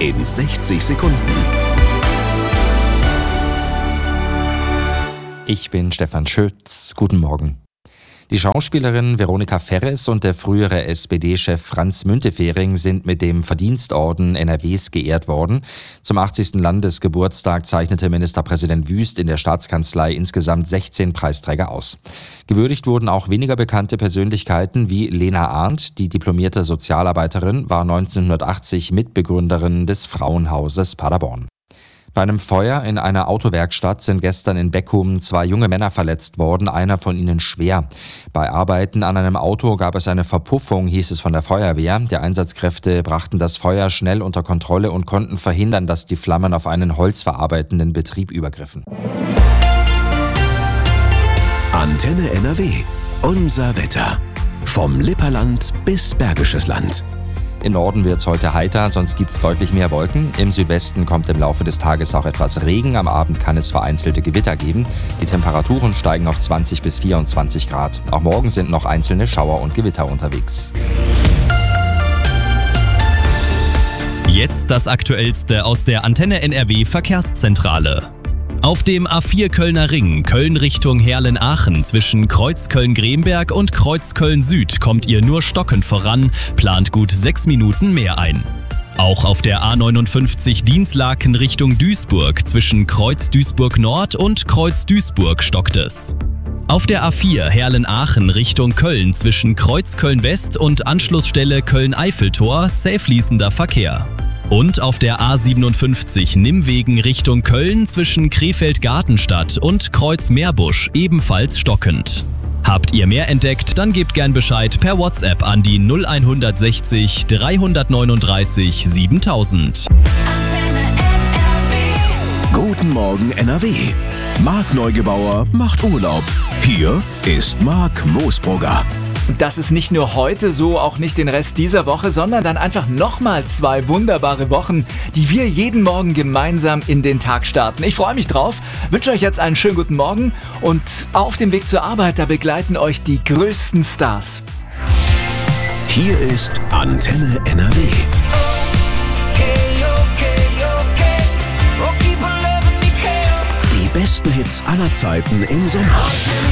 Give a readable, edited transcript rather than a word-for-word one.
in 60 Sekunden. Ich bin Stefan Schütz. Guten Morgen. Die Schauspielerin Veronika Ferres und der frühere SPD-Chef Franz Müntefering sind mit dem Verdienstorden NRWs geehrt worden. Zum 80. Landesgeburtstag zeichnete Ministerpräsident Wüst in der Staatskanzlei insgesamt 16 Preisträger aus. Gewürdigt wurden auch weniger bekannte Persönlichkeiten wie Lena Arndt, die diplomierte Sozialarbeiterin, war 1980 Mitbegründerin des Frauenhauses Paderborn. Bei einem Feuer in einer Autowerkstatt sind gestern in Beckum 2 junge Männer verletzt worden, einer von ihnen schwer. Bei Arbeiten an einem Auto gab es eine Verpuffung, hieß es von der Feuerwehr. Die Einsatzkräfte brachten das Feuer schnell unter Kontrolle und konnten verhindern, dass die Flammen auf einen holzverarbeitenden Betrieb übergriffen. Antenne NRW. Unser Wetter. Vom Lipperland bis Bergisches Land. Im Norden wird es heute heiter, sonst gibt es deutlich mehr Wolken. Im Südwesten kommt im Laufe des Tages auch etwas Regen. Am Abend kann es vereinzelte Gewitter geben. Die Temperaturen steigen auf 20 bis 24 Grad. Auch morgen sind noch einzelne Schauer und Gewitter unterwegs. Jetzt das Aktuellste aus der Antenne NRW Verkehrszentrale. Auf dem A4 Kölner Ring, Köln Richtung Herlen-Aachen zwischen Kreuz Köln-Gremberg und Kreuz Köln-Süd kommt ihr nur stockend voran, plant gut 6 Minuten mehr ein. Auch auf der A59 Dinslaken Richtung Duisburg zwischen Kreuz Duisburg Nord und Kreuz Duisburg stockt es. Auf der A4 Herlen-Aachen Richtung Köln zwischen Kreuz Köln-West und Anschlussstelle Köln-Eiffeltor zäh fließender Verkehr. Und auf der A57 Nimmwegen Richtung Köln zwischen Krefeld-Gartenstadt und Kreuz-Meerbusch ebenfalls stockend. Habt ihr mehr entdeckt, dann gebt gern Bescheid per WhatsApp an die 0160 339 7000. Guten Morgen NRW. Marc Neugebauer macht Urlaub. Hier ist Marc Moosbrugger. Das ist nicht nur heute so, auch nicht den Rest dieser Woche, sondern dann einfach nochmal 2 wunderbare Wochen, die wir jeden Morgen gemeinsam in den Tag starten. Ich freue mich drauf, wünsche euch jetzt einen schönen guten Morgen und auf dem Weg zur Arbeit, da begleiten euch die größten Stars. Hier ist Antenne NRW. Die besten Hits aller Zeiten im Sommer.